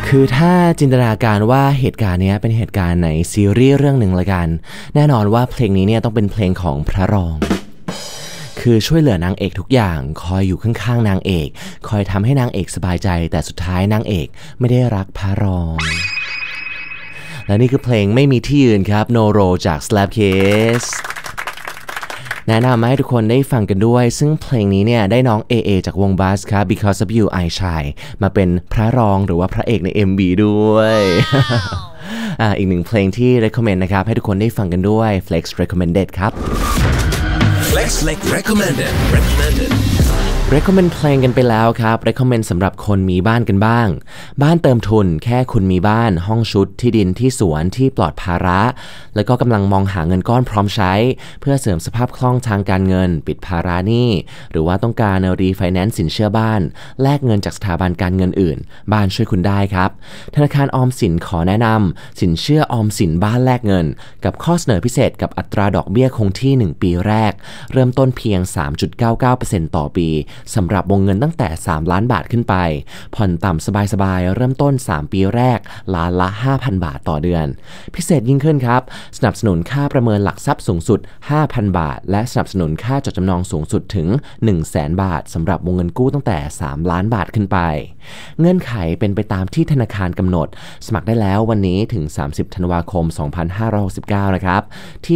คือถ้าจินตนาการว่าเหตุการณ์นี้เป็นเหตุการณ์ในซีรีส์เรื่องหนึ่งละกันแน่นอนว่าเพลงนี้เนี่ยต้องเป็นเพลงของพระรองคือช่วยเหลือนางเอกทุกอย่างคอยอยู่ข้างๆนางเอกคอยทำให้นางเอกสบายใจแต่สุดท้ายนางเอกไม่ได้รักพระรองและนี่คือเพลงไม่มีที่ยืนครับ No Roll จาก Slapcase แนะนำให้ทุกคนได้ฟังกันด้วยซึ่งเพลงนี้เนี่ยได้น้อง AA จากวง Buzz ครับ Because of You I Shine มาเป็นพระรองหรือว่าพระเอกใน MV ด้วย อีกหนึ่งเพลงที่ recommend นะครับให้ทุกคนได้ฟังกันด้วย Flex Recommended ครับ Flex Recommended recommend เพลงกันไปแล้วครับ recommend สำหรับคนมีบ้านกันบ้างบ้านเติมทุนแค่คุณมีบ้านห้องชุดที่ดินที่สวนที่ปลอดภาระแล้วก็กำลังมองหาเงินก้อนพร้อมใช้เพื่อเสริมสภาพคล่องทางการเงินปิดภาระหนี้หรือว่าต้องการรีไฟแนนซ์สินเชื่อบ้านแลกเงินจากสถาบันการเงินอื่นบ้านช่วยคุณได้ครับธนาคารออมสินขอแนะนำสินเชื่อออมสินบ้านแลกเงินกับข้อเสนอพิเศษกับอัตราดอกเบี้ยคงที่1ปีแรกเริ่มต้นเพียง 3.99% ต่อปีสำหรับวงเงินตั้งแต่3ล้านบาทขึ้นไปผ่อนต่ำสบายๆเริ่มต้น3ปีแรกล้านละ 5,000 บาทต่อเดือนพิเศษยิ่งขึ้นครับสนับสนุนค่าประเมินหลักทรัพย์สูงสุด 5,000 บาทและสนับสนุนค่าจดจำนองสูงสุดถึง 100,000 บาทสำหรับวงเงินกู้ตั้งแต่3ล้านบาทขึ้นไปเงื่อนไขเป็นไปตามที่ธนาคารกำหนดสมัครได้แล้ววันนี้ถึง30ธันวาคม2569นะครับที่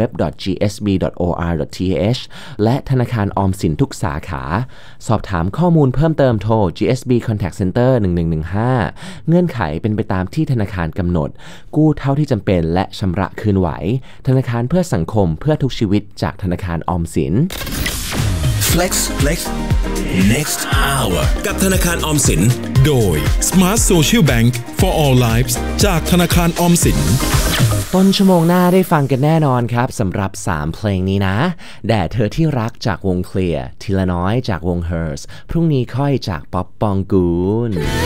www.gsb.or.th และธนาคารออมสินทุกสาขาสอบถามข้อมูลเพิ่มเติมโทร GSB Contact Center 1115เงื่อนไขเป็นไปตามที่ธนาคารกำหนดกู้เท่าที่จำเป็นและชำระคืนไหวธนาคารเพื่อสังคมเพื่อทุกชีวิตจากธนาคารออมสิน Flex Next Hour กับธนาคารออมสินโดย Smart Social Bank for All Lives จากธนาคารออมสินต้นชั่วโมงหน้าได้ฟังกันแน่นอนครับสำหรับ3เพลงนี้นะแด่เธอที่รักจากวงเคลียร์ทีละน้อยจากวง Hers พรุ่งนี้ค่อยจากป๊อปปองกูล